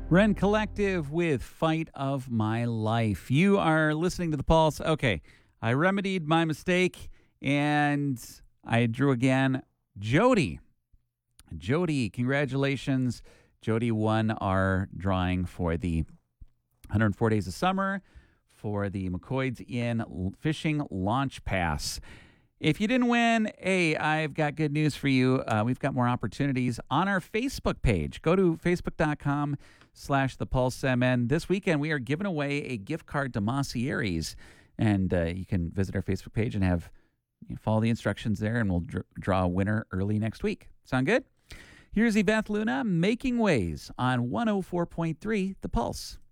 Ren Collective with Fight of My Life. You are listening to The Pulse. Okay, I remedied my mistake and I drew again. Jody, congratulations. Jody won our drawing for the 104 Days of Summer for the McCoyd's Inn Fishing Launch Pass. If you didn't win, hey, I've got good news for you. We've got more opportunities on our Facebook page. Go to facebook.com/thepulsemn. This weekend, we are giving away a gift card to Massieries. And you can visit our Facebook page and follow the instructions there, and we'll draw a winner early next week. Sound good? Here's Yvette Luna, Making Ways on 104.3 The Pulse.